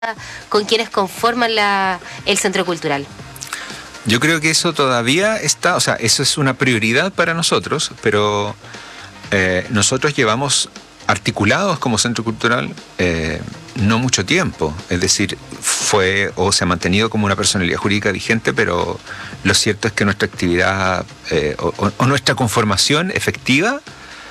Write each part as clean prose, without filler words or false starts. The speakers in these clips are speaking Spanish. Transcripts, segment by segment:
con quienes conforman el centro cultural? Yo creo que eso todavía está, o sea, eso es una prioridad para nosotros, pero nosotros llevamos articulados como centro cultural no mucho tiempo, es decir, fue o se ha mantenido como una personalidad jurídica vigente, pero lo cierto es que nuestra actividad o nuestra conformación efectiva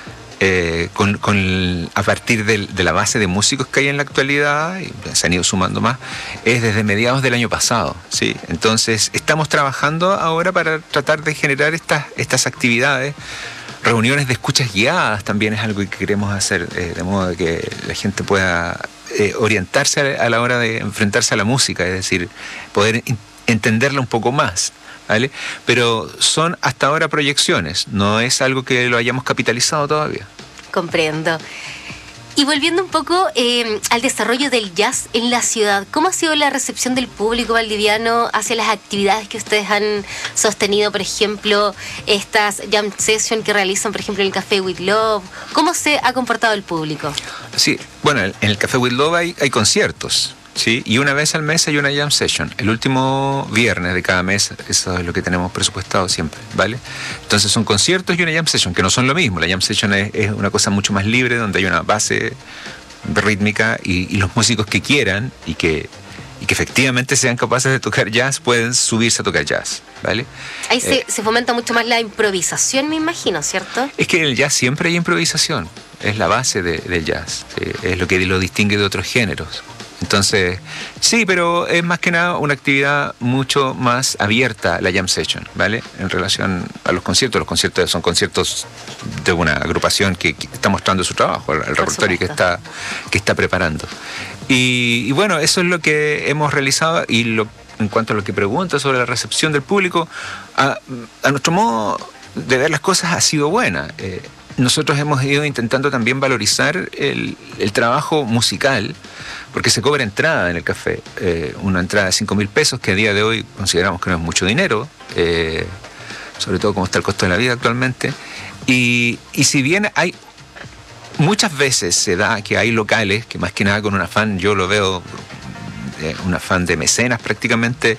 a partir de la base de músicos que hay en la actualidad, y se han ido sumando más, es desde mediados del año pasado, ¿sí? Entonces estamos trabajando ahora para tratar de generar estas actividades. Reuniones de escuchas guiadas también es algo que queremos hacer, de modo que la gente pueda orientarse a la hora de enfrentarse a la música, es decir, poder entenderla un poco más, ¿vale? Pero son hasta ahora proyecciones, no es algo que lo hayamos capitalizado todavía. Comprendo. Y volviendo un poco al desarrollo del jazz en la ciudad, ¿cómo ha sido la recepción del público valdiviano hacia las actividades que ustedes han sostenido? Por ejemplo, estas jam sessions que realizan, por ejemplo, en el Café With Love. ¿Cómo se ha comportado el público? Sí, bueno, en el Café With Love hay conciertos, ¿sí? Y una vez al mes hay una jam session. El último viernes de cada mes, eso es lo que tenemos presupuestado siempre, ¿vale? Entonces son conciertos y una jam session, que no son lo mismo. La jam session es una cosa mucho más libre, donde hay una base rítmica y los músicos que quieran y que efectivamente sean capaces de tocar jazz pueden subirse a tocar jazz, ¿vale? Ahí se fomenta mucho más la improvisación, me imagino, ¿cierto? Es que en el jazz siempre hay improvisación, es la base del jazz, ¿sí? Es lo que lo distingue de otros géneros. Entonces, sí, pero es más que nada una actividad mucho más abierta, la jam session, ¿vale? En relación a los conciertos son conciertos de una agrupación que está mostrando su trabajo, el repertorio que está preparando. Y bueno, eso es lo que hemos realizado en cuanto a lo que pregunta sobre la recepción del público, a nuestro modo de ver las cosas ha sido buena. Nosotros hemos ido intentando también valorizar el trabajo musical, porque se cobra entrada en el café, una entrada de 5.000 pesos, que a día de hoy consideramos que no es mucho dinero, sobre todo como está el costo de la vida actualmente, y si bien hay muchas veces se da que hay locales que más que nada con un afán, yo lo veo, un afán de mecenas prácticamente,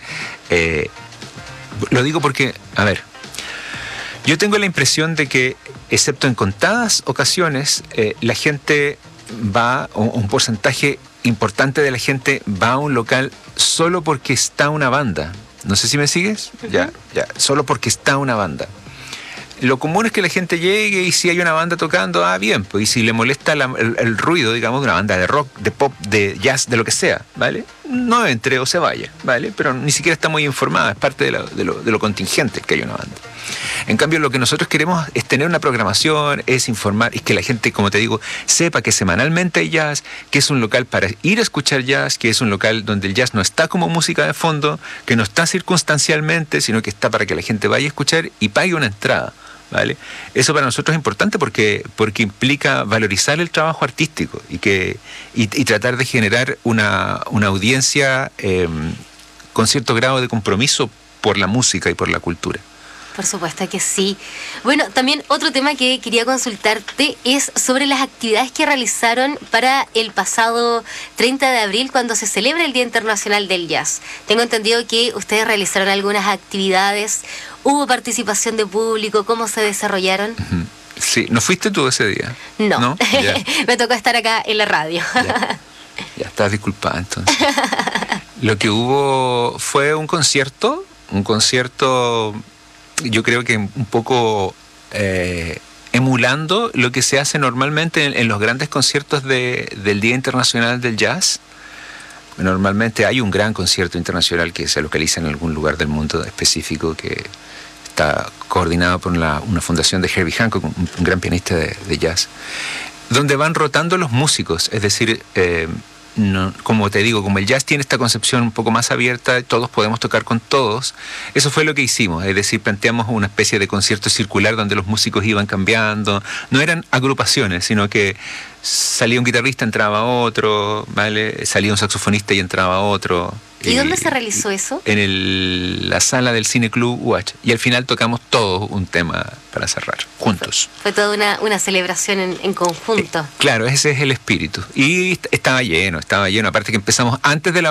lo digo porque, a ver, yo tengo la impresión de que, excepto en contadas ocasiones, la gente va, o un porcentaje importante de la gente va a un local solo porque está una banda. No sé si me sigues. Uh-huh. Ya, solo porque está una banda. Lo común es que la gente llegue y si hay una banda tocando, bien, pues, y si le molesta el ruido, digamos, de una banda de rock, de pop, de jazz, de lo que sea, ¿vale? No entre o se vaya, ¿vale? Pero ni siquiera está muy informada, es parte de lo contingente que hay una banda. En cambio, lo que nosotros queremos es tener una programación, es informar, y que la gente, como te digo, sepa que semanalmente hay jazz, que es un local para ir a escuchar jazz, que es un local donde el jazz no está como música de fondo, que no está circunstancialmente, sino que está para que la gente vaya a escuchar y pague una entrada, ¿vale? Eso para nosotros es importante porque implica valorizar el trabajo artístico y tratar de generar una audiencia con cierto grado de compromiso por la música y por la cultura. Por supuesto que sí. Bueno, también otro tema que quería consultarte es sobre las actividades que realizaron para el pasado 30 de abril, cuando se celebra el Día Internacional del Jazz. Tengo entendido que ustedes realizaron algunas actividades, hubo participación de público, ¿cómo se desarrollaron? Uh-huh. Sí, ¿no fuiste tú ese día? No. Me tocó estar acá en la radio. Ya estás disculpada entonces. Lo que hubo fue un concierto, yo creo que un poco emulando lo que se hace normalmente en los grandes conciertos del Día Internacional del Jazz. Normalmente hay un gran concierto internacional que se localiza en algún lugar del mundo específico, que está coordinado por una fundación de Herbie Hancock, un gran pianista de jazz, donde van rotando los músicos, es decir, no, como te digo, como el jazz tiene esta concepción un poco más abierta, todos podemos tocar con todos, eso fue lo que hicimos, es decir, planteamos una especie de concierto circular donde los músicos iban cambiando, no eran agrupaciones, sino que salía un guitarrista, entraba otro, ¿vale? Salía un saxofonista y entraba otro, ¿Y dónde se realizó eso? En la sala del Cine Club UH. Y al final tocamos todo un tema para cerrar, juntos. Fue toda una celebración en conjunto. Claro, ese es el espíritu. Y estaba lleno. Aparte que empezamos antes de la